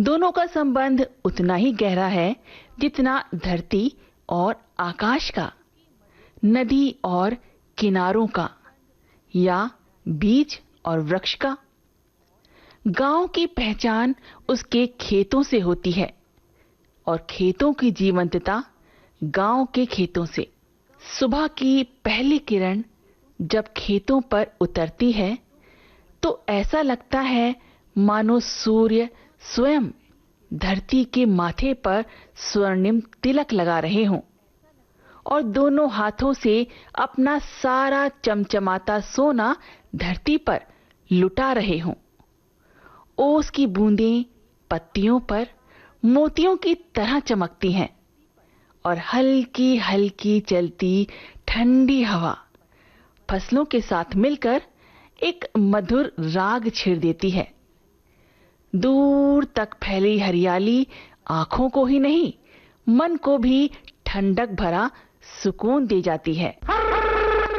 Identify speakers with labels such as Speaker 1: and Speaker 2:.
Speaker 1: दोनों का संबंध उतना ही गहरा है जितना धरती और आकाश का, नदी और किनारों का, या बीज और वृक्ष का। गांव की पहचान उसके खेतों से होती है और खेतों की जीवंतता गांव के खेतों से। सुबह की पहली किरण जब खेतों पर उतरती है तो ऐसा लगता है मानो सूर्य स्वयं धरती के माथे पर स्वर्णिम तिलक लगा रहे हों और दोनों हाथों से अपना सारा चमचमाता सोना धरती पर लुटा रहे हों। ओस की बूंदें पत्तियों पर मोतियों की तरह चमकती हैं और हल्की हल्की चलती ठंडी हवा फसलों के साथ मिलकर एक मधुर राग छेड़ देती है। दूर तक फैली हरियाली आंखों को ही नहीं, मन को भी ठंडक भरा सुकून दे जाती है।